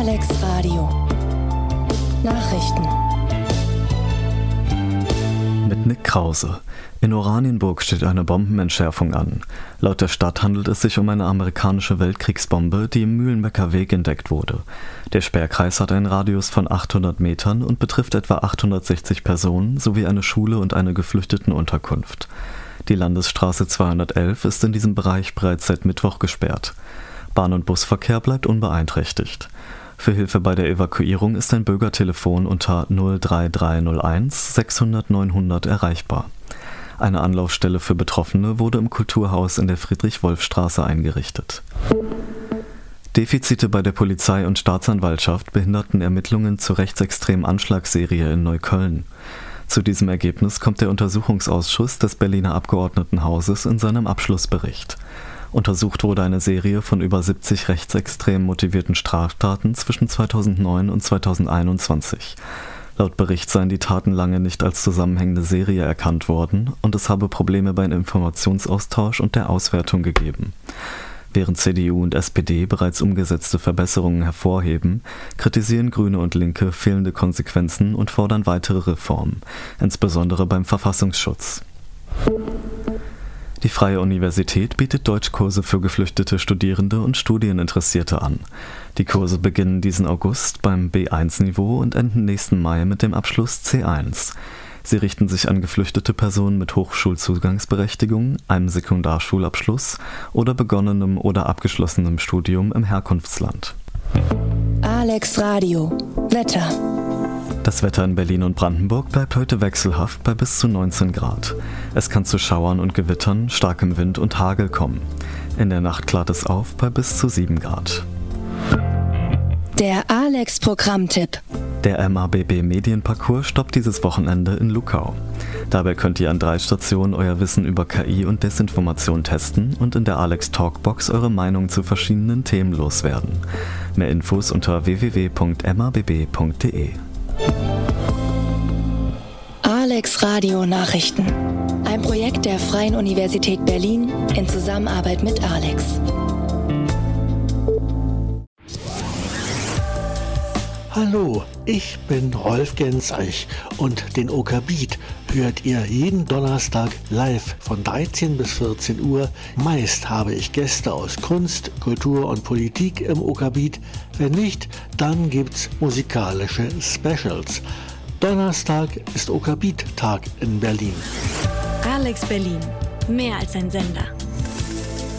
Alex Radio Nachrichten mit Nick Krause. In Oranienburg steht eine Bombenentschärfung an. Laut der Stadt handelt es sich um eine amerikanische Weltkriegsbombe, die im Mühlenbecker Weg entdeckt wurde. Der Sperrkreis hat einen Radius von 800 Metern und betrifft etwa 860 Personen sowie eine Schule und eine Geflüchtetenunterkunft. Die Landesstraße 211 ist in diesem Bereich bereits seit Mittwoch gesperrt. Bahn- und Busverkehr bleibt unbeeinträchtigt. Für Hilfe bei der Evakuierung ist ein Bürgertelefon unter 03301 600 900 erreichbar. Eine Anlaufstelle für Betroffene wurde im Kulturhaus in der Friedrich-Wolf-Straße eingerichtet. Defizite bei der Polizei und Staatsanwaltschaft behinderten Ermittlungen zur rechtsextremen Anschlagsserie in Neukölln. Zu diesem Ergebnis kommt der Untersuchungsausschuss des Berliner Abgeordnetenhauses in seinem Abschlussbericht. Untersucht wurde eine Serie von über 70 rechtsextrem motivierten Straftaten zwischen 2009 und 2021. Laut Bericht seien die Taten lange nicht als zusammenhängende Serie erkannt worden und es habe Probleme beim Informationsaustausch und der Auswertung gegeben. Während CDU und SPD bereits umgesetzte Verbesserungen hervorheben, kritisieren Grüne und Linke fehlende Konsequenzen und fordern weitere Reformen, insbesondere beim Verfassungsschutz. Die Freie Universität bietet Deutschkurse für geflüchtete Studierende und Studieninteressierte an. Die Kurse beginnen diesen August beim B1-Niveau und enden nächsten Mai mit dem Abschluss C1. Sie richten sich an geflüchtete Personen mit Hochschulzugangsberechtigung, einem Sekundarschulabschluss oder begonnenem oder abgeschlossenem Studium im Herkunftsland. Alex Radio Wetter. Das Wetter in Berlin und Brandenburg bleibt heute wechselhaft bei bis zu 19 Grad. Es kann zu Schauern und Gewittern, starkem Wind und Hagel kommen. In der Nacht klart es auf bei bis zu 7 Grad. Der Alex-Programmtipp. Der MABB Medienparcours stoppt dieses Wochenende in Luckau. Dabei könnt ihr an 3 Stationen euer Wissen über KI und Desinformation testen und in der Alex Talkbox eure Meinung zu verschiedenen Themen loswerden. Mehr Infos unter www.mabb.de. Alex Radio Nachrichten. Ein Projekt der Freien Universität Berlin in Zusammenarbeit mit Alex. Hallo, ich bin Rolf Genzeich und den OK Beat hört ihr jeden Donnerstag live von 13 bis 14 Uhr. Meist habe ich Gäste aus Kunst, Kultur und Politik im OK Beat. Wenn nicht, dann gibt's musikalische Specials. Donnerstag ist OK Beat Tag in Berlin. Alex Berlin, mehr als ein Sender.